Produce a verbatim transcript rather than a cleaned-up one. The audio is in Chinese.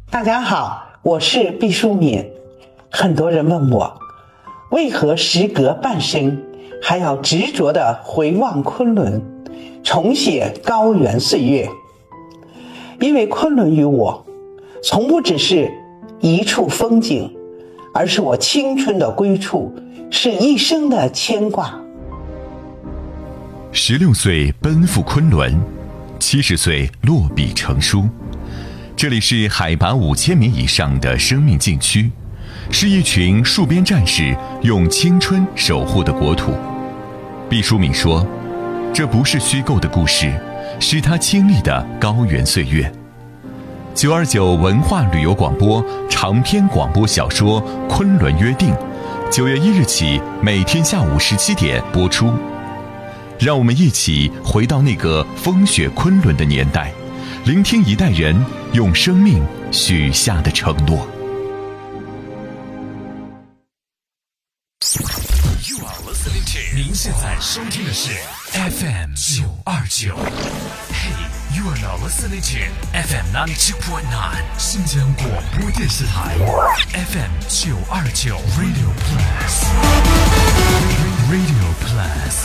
大家好，我是毕淑敏。很多人问我，为何时隔半生还要执着地回望昆仑，重写高原岁月？因为昆仑于我，从不只是一处风景，而是我青春的归处，是一生的牵挂。 十六岁奔赴昆仑，七十岁落笔成书。这里是海拔五千米以上的生命禁区，是一群戍边战士用青春守护的国土。毕淑敏说，这不是虚构的故事，是他经历的高原岁月。九二九文化旅游广播长篇广播小说《昆仑约定》，九月一日起每天下午十七点播出。让我们一起回到那个风雪昆仑的年代，聆听一代人用生命许下的承诺。 You are listening to 您现在收听的是 F M 九二九。Hey, you are now listening to F M ninety two point nine 新疆广播电视台 F M 九二九 Radio Plus Radio Plus。